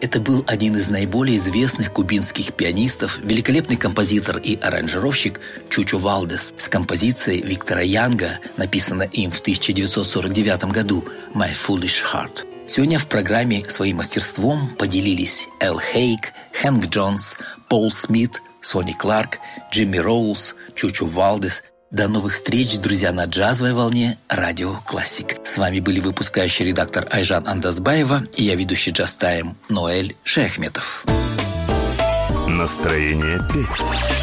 Это был один из наиболее известных кубинских пианистов, великолепный композитор и аранжировщик Чучо Валдес с композицией Виктора Янга, написанной им в 1949 году «My Foolish Heart». Сегодня в программе своим мастерством поделились Эл Хейк, Хэнк Джонс, Пол Смит, Сонни Кларк, Джимми Роуз, Чучо Валдес. До новых встреч, друзья, на джазовой волне Радио Классик. С вами были выпускающий редактор Айжан Андазбаева и я ведущий Джаз Тайм Ноэль Шейхметов. Настроение петь.